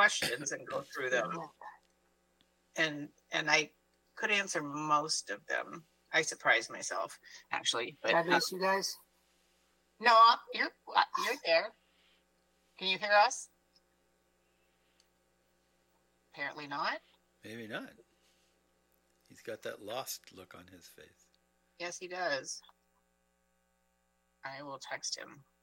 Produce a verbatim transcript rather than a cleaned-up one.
questions and go through them. And and I could answer most of them. I surprised myself, actually. But Did I miss you guys? No, you're you're there. Can you hear us? Apparently not. Maybe not. He's got that lost look on his face. Yes, he does. I will text him.